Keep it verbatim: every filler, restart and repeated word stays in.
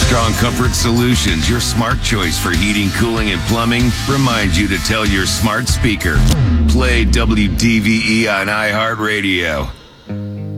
Armstrong Comfort Solutions, your smart choice for heating, cooling, and plumbing, reminds you to tell your smart speaker, play W D V E on iHeartRadio.